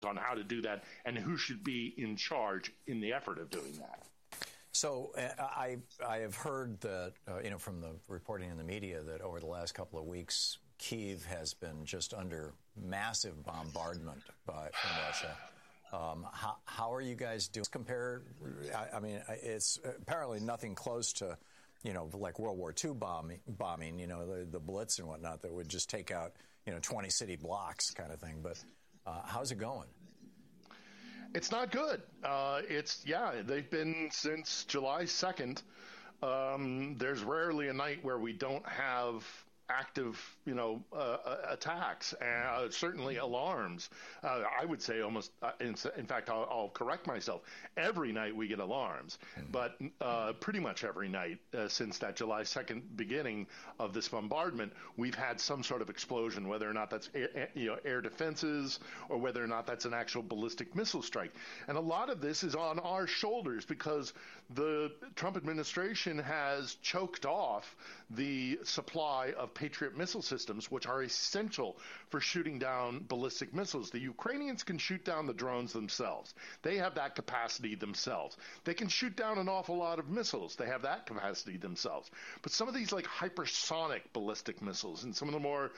on how to do that and who should be in charge in the effort of doing that. So I have heard that, from the reporting in the media that over the last couple of weeks, Kyiv has been just under massive bombardment from Russia. How are you guys doing? Compare, it's apparently nothing close to, like World War II bombing, the Blitz and whatnot that would just take out, 20 city blocks kind of thing. But how's it going? It's not good. They've been since July 2nd. There's rarely a night where we don't have active, attacks, certainly alarms. I would say almost, in fact, I'll correct myself. Every night we get alarms, but pretty much every night since that July 2nd beginning of this bombardment, we've had some sort of explosion, whether or not that's air defenses or whether or not that's an actual ballistic missile strike. And a lot of this is on our shoulders because the Trump administration has choked off the supply of Patriot missile systems, which are essential for shooting down ballistic missiles. The Ukrainians can shoot down the drones themselves. They have that capacity themselves. They can shoot down an awful lot of missiles. They have that capacity themselves. But some of these like hypersonic ballistic missiles and some of the more,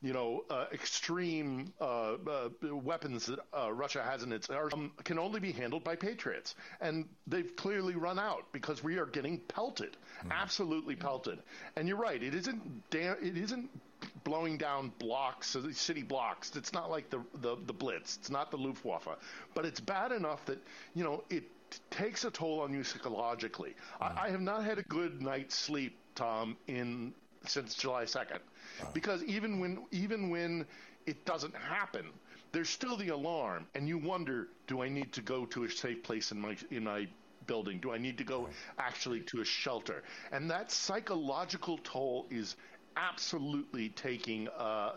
extreme weapons that Russia has in its arsenal can only be handled by Patriots. And they've clearly run out because we are getting pelted, absolutely pelted. And you're right, it isn't blowing down blocks, city blocks. It's not like the Blitz. It's not the Luftwaffe. But it's bad enough that, it takes a toll on you psychologically. I have not had a good night's sleep, Tom, since July 2nd. Because even when it doesn't happen, there's still the alarm, and you wonder, do I need to go to a safe place in my building? Do I need to go actually to a shelter? And that psychological toll is absolutely taking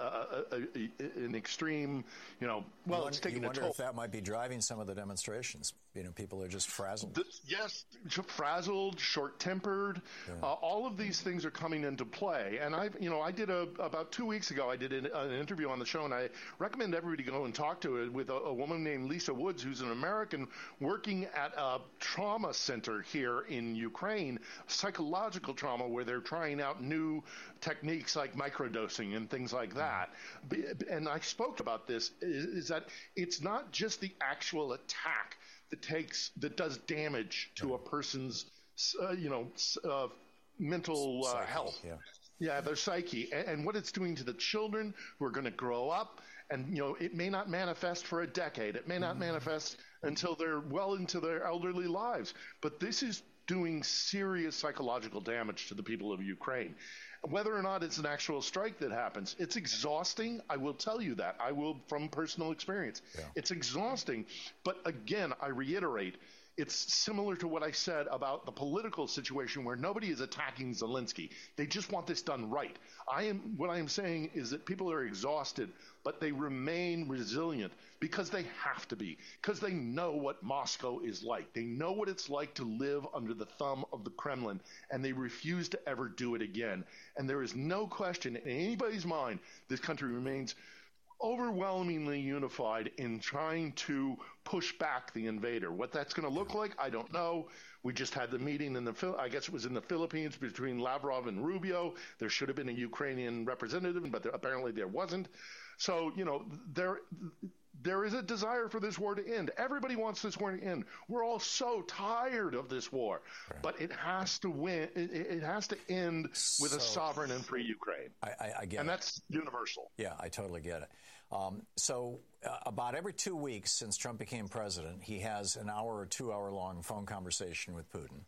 an extreme, it's taking a toll. You wonder if that might be driving some of the demonstrations. People are just frazzled. Yes, frazzled, short-tempered. Yeah. All of these things are coming into play. And I did about 2 weeks ago, I did an interview on the show, and I recommend everybody go and talk to it with a woman named Lisa Woods, who's an American working at a trauma center here in Ukraine, psychological trauma, where they're trying out new techniques like microdosing and things like that. And I spoke about this, is that it's not just the actual attack that does damage to a person's, mental psyche, health. Yeah, their psyche, and what it's doing to the children who are going to grow up. And, it may not manifest for a decade. It may not manifest until they're well into their elderly lives. But this is doing serious psychological damage to the people of Ukraine. Whether or not it's an actual strike that happens, it's exhausting. I will tell you that. I will from personal experience. Yeah. It's exhausting. But again, I reiterate, it's similar to what I said about the political situation where nobody is attacking Zelensky. They just want this done right. What I am saying is that people are exhausted, but they remain resilient because they have to be, because they know what Moscow is like. They know what it's like to live under the thumb of the Kremlin, and they refuse to ever do it again. And there is no question in anybody's mind this country remains overwhelmingly unified in trying to push back the invader. What that's going to look like, I don't know. We just had the meeting I guess it was in the Philippines between Lavrov and Rubio. There should have been a Ukrainian representative, but apparently there wasn't. So, there is a desire for this war to end. Everybody wants this war to end. We're all so tired of this war, but it has to win. It has to end with a sovereign and free Ukraine. I get it. And that's universal. Yeah, I totally get it. About every 2 weeks since Trump became president, he has an hour or 2 hour long phone conversation with Putin.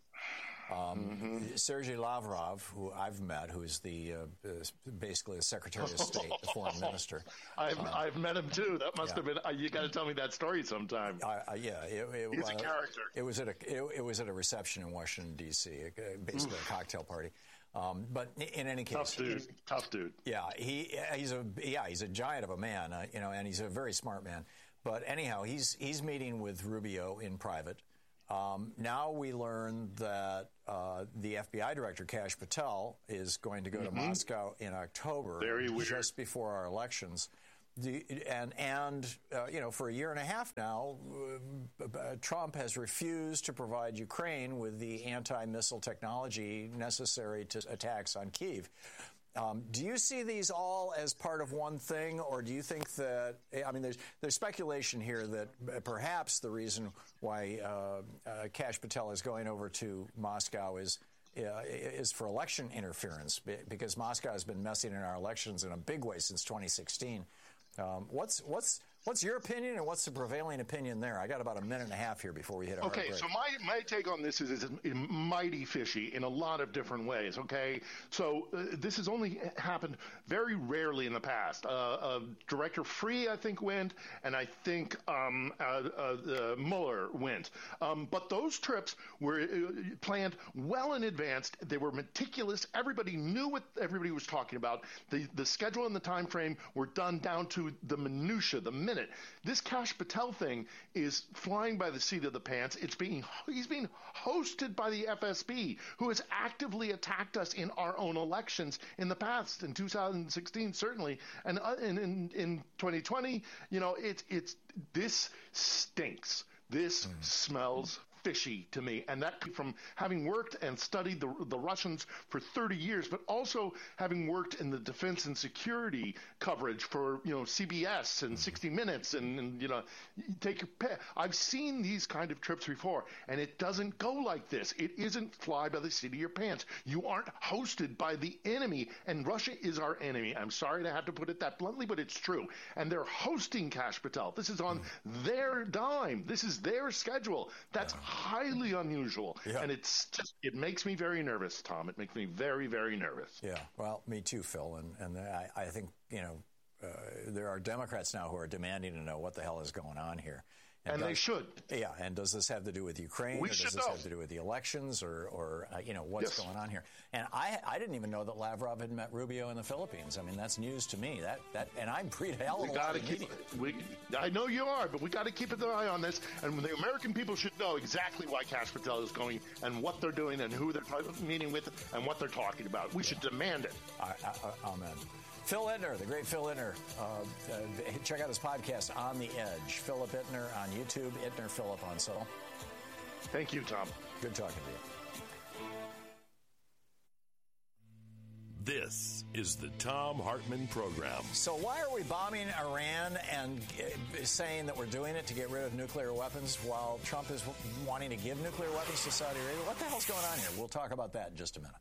Sergei Lavrov, who I've met, who is basically the Secretary of State, the foreign minister. I've met him too. That must have been. You got to tell me that story sometime. He's a character. It was at a reception in Washington D.C., basically a cocktail party. But in any case, tough dude. Yeah, he's a giant of a man, and he's a very smart man. But anyhow, he's meeting with Rubio in private. Now we learn that the FBI director, Kash Patel, is going to go to Moscow in October, just before our elections. For a year and a half now, Trump has refused to provide Ukraine with the anti-missile technology necessary to attacks on Kyiv. Do you see these all as part of one thing, or do you think that, there's speculation here that perhaps the reason why Kash Patel is going over to Moscow is for election interference, because Moscow has been messing in our elections in a big way since 2016. What's your opinion, and what's the prevailing opinion there? I got about a minute and a half here before we hit our break. Okay, so my take on this is mighty fishy in a lot of different ways, okay? So this has only happened very rarely in the past. Director Free, I think, went, and I think Mueller went. But those trips were planned well in advance. They were meticulous. Everybody knew what everybody was talking about. The schedule and the time frame were done down to the minutia, the minute. This Kash Patel thing is flying by the seat of the pants. He's being hosted by the FSB, who has actively attacked us in our own elections in the past, in 2016 certainly, and in 2020. This stinks. This smells fishy to me, and that from having worked and studied the Russians for 30 years, but also having worked in the defense and security coverage for CBS and 60 Minutes and take your pick. I've seen these kind of trips before, and it doesn't go like this. It isn't fly by the seat of your pants. You aren't hosted by the enemy, and Russia is our enemy. I'm sorry to have to put it that bluntly, but it's true. And they're hosting Kash Patel. This is on their dime. This is their schedule. That's highly unusual, and it makes me very nervous, Tom. It makes me very, very nervous. Yeah, well, me too, Phil. And I think there are Democrats now who are demanding to know what the hell is going on here. And they should. Yeah, and does this have to do with Ukraine? Or does this have to do with the elections, or what's going on here? And I didn't even know that Lavrov had met Rubio in the Philippines. I mean, that's news to me. And I'm pretty hell of a lot of media. I know you are, but we got to keep an eye on this. And the American people should know exactly why Kash Patel is going and what they're doing and who they're meeting with and what they're talking about. We should demand it. Amen. Phil Ittner, the great Phil Ittner. Check out his podcast, On the Edge. Philip Ittner on YouTube, Ittner Philip on Soul. Thank you, Tom. Good talking to you. This is the Thom Hartmann Program. So why are we bombing Iran and saying that we're doing it to get rid of nuclear weapons while Trump is wanting to give nuclear weapons to Saudi Arabia? What the hell's going on here? We'll talk about that in just a minute.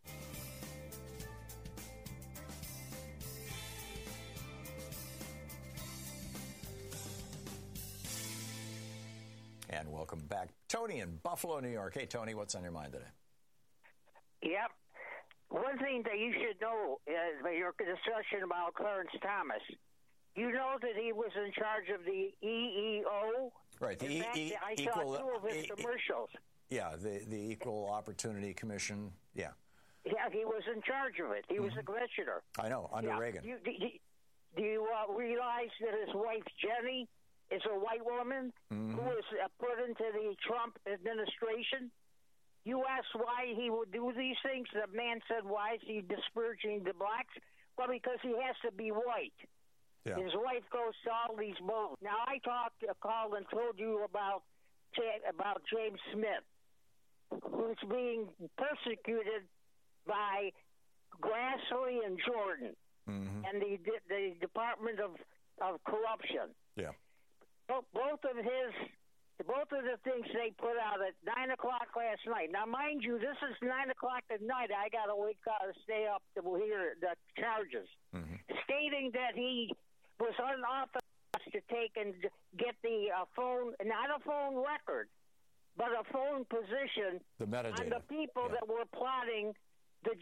And welcome back. Tony in Buffalo, New York. Hey, Tony, what's on your mind today? Yep. One thing that you should know is your discussion about Clarence Thomas. You know that he was in charge of the EEO? Right. I saw two of his commercials. Yeah, the Equal Opportunity Commission. Yeah. Yeah, he was in charge of it. He was the commissioner. I know, under Reagan. Do you realize that his wife, Jenny, is a white woman who was put into the Trump administration? You asked why he would do these things. The man said, why is he disparaging the blacks? Well, because he has to be white. Yeah. His wife goes to all these bowls. Now, I called and told you about James Smith, who's being persecuted by Grassley and Jordan and the Department of Corruption. Yeah. Both of the things they put out at 9 o'clock last night. Now, mind you, this is 9 o'clock at night. I got to stay up to hear the charges, stating that he was unauthorized to take and get the phone, not a phone record, but a phone position the metadata. On the people that were plotting the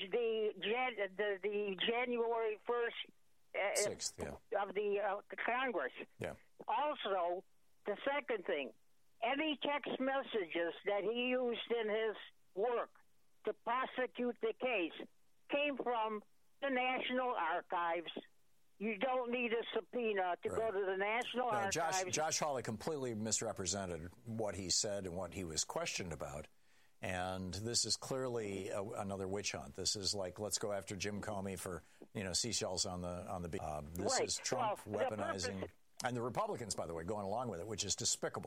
January 1st 6th, of the Congress. Yeah. Also, the second thing, any text messages that he used in his work to prosecute the case came from the National Archives. You don't need a subpoena to go to the National Archives. Josh Hawley completely misrepresented what he said and what he was questioned about. And this is clearly another witch hunt. This is like, let's go after Jim Comey for seashells on the beach. This Right. is Trump Well, weaponizing, and the Republicans, by the way, going along with it, which is despicable.